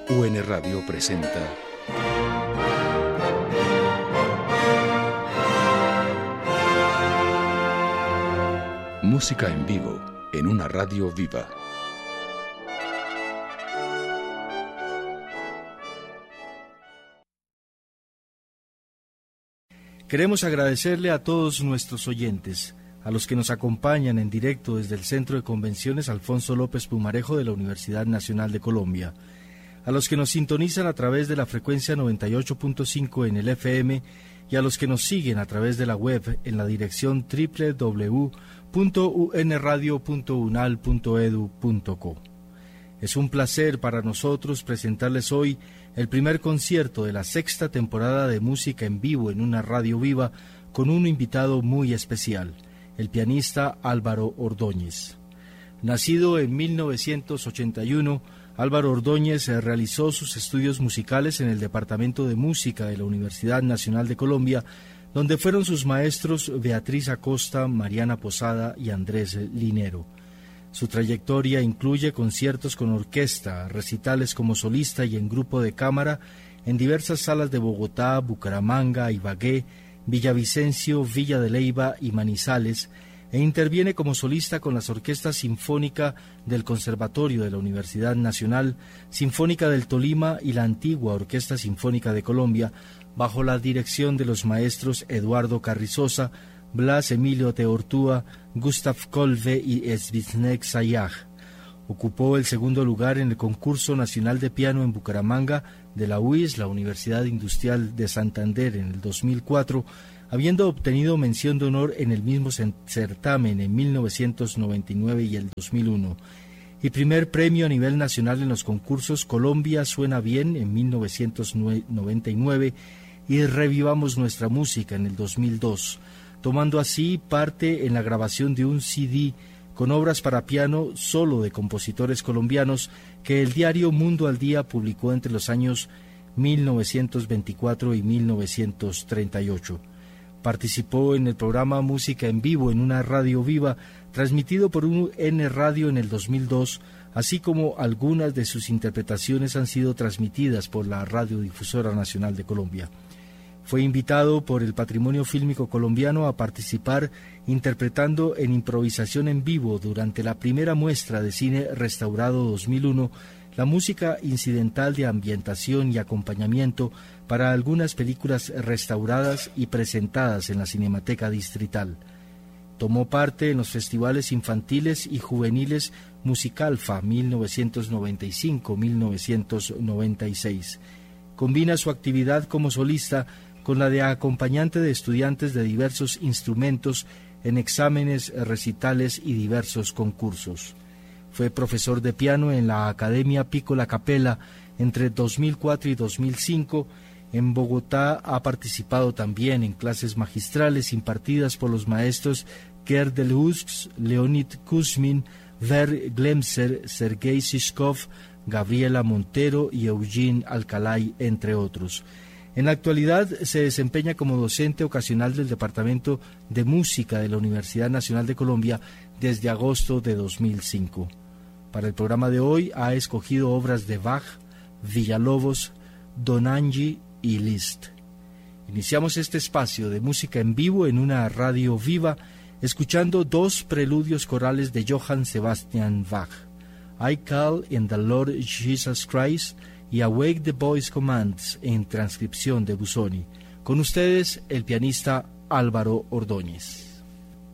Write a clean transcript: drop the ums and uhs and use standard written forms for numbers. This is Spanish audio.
UN Radio presenta música en vivo en una radio viva. Queremos agradecerle a todos nuestros oyentes, a los que nos acompañan en directo desde el Centro de Convenciones Alfonso López Pumarejo de la Universidad Nacional de Colombia, a los que nos sintonizan a través de la frecuencia 98.5 en el FM y a los que nos siguen a través de la web en la dirección www.unradio.unal.edu.co. Es un placer para nosotros presentarles hoy el primer concierto de la sexta temporada de música en vivo en una radio viva con un invitado muy especial, el pianista Álvaro Ordóñez. Nacido en 1981, Álvaro Ordóñez realizó sus estudios musicales en el Departamento de Música de la Universidad Nacional de Colombia, donde fueron sus maestros Beatriz Acosta, Mariana Posada y Andrés Linero. Su trayectoria incluye conciertos con orquesta, recitales como solista y en grupo de cámara en diversas salas de Bogotá, Bucaramanga, Ibagué, Villavicencio, Villa de Leyva y Manizales, e interviene como solista con las orquestas Sinfónica del Conservatorio de la Universidad Nacional, Sinfónica del Tolima y la antigua Orquesta Sinfónica de Colombia, bajo la dirección de los maestros Eduardo Carrizosa, Blas Emilio Teortúa, Gustav Kolbe y Zbigniew Sayaj. Ocupó el segundo lugar en el Concurso Nacional de Piano en Bucaramanga de la UIS, la Universidad Industrial de Santander, en el 2004, habiendo obtenido mención de honor en el mismo certamen en 1999 y el 2001, y primer premio a nivel nacional en los concursos Colombia Suena Bien en 1999 y Revivamos Nuestra Música en el 2002, tomando así parte en la grabación de un CD con obras para piano solo de compositores colombianos que el diario Mundo al Día publicó entre los años 1924 y 1938. Participó en el programa Música en Vivo en una radio viva, transmitido por UN Radio en el 2002, así como algunas de sus interpretaciones han sido transmitidas por la Radiodifusora Nacional de Colombia. Fue invitado por el Patrimonio Fílmico Colombiano a participar interpretando en improvisación en vivo durante la primera muestra de cine restaurado 2001, la música incidental de ambientación y acompañamiento para algunas películas restauradas y presentadas en la Cinemateca Distrital. Tomó parte en los festivales infantiles y juveniles Musicalfa 1995-1996. Combina su actividad como solista con la de acompañante de estudiantes de diversos instrumentos en exámenes, recitales y diversos concursos. Fue profesor de piano en la Academia Piccola Capella entre 2004 y 2005. En Bogotá ha participado también en clases magistrales impartidas por los maestros Gerd Delhousk, Leonid Kuzmin, Ver Glemser, Sergei Shishkov, Gabriela Montero y Eugene Alcalay, entre otros. En la actualidad se desempeña como docente ocasional del Departamento de Música de la Universidad Nacional de Colombia desde agosto de 2005. Para el programa de hoy ha escogido obras de Bach, Villalobos, Donangi y Liszt. Iniciamos este espacio de música en vivo en una radio viva escuchando dos preludios corales de Johann Sebastian Bach, I Call in the Lord Jesus Christ y Awake the Boys Commands en transcripción de Busoni. Con ustedes el pianista Álvaro Ordóñez.